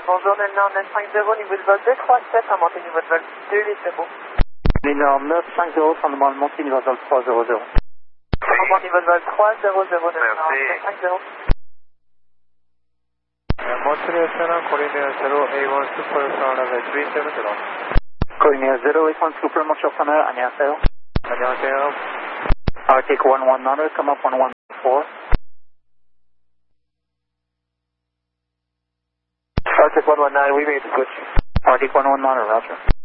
Bonjour, 950, niveau de vol 237, à monter niveau de vol 280. Numéro 950, fondement monté niveau de vol 300. Fondement niveau de vol 300, 950. Montreal Center, coordinator 081 Super Level 370. Coordinator 081 Super Montreal Center, 안녕하세요. 안녕하세요. Arctic 119, come up 114. Arctic 119, we made the switch. Arctic 119, roger.